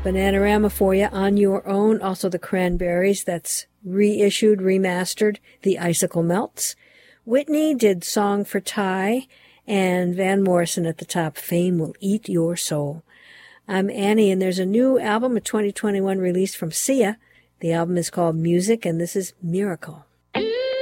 Bananarama for you, On Your Own. Also the Cranberries, that's reissued, remastered, The Icicle Melts. Whitney did Song for Ty, and Van Morrison at the top, Fame Will Eat Your Soul. I'm Annie, and there's a new album, a 2021 release from Sia. The album is called Music, and this is Miracle.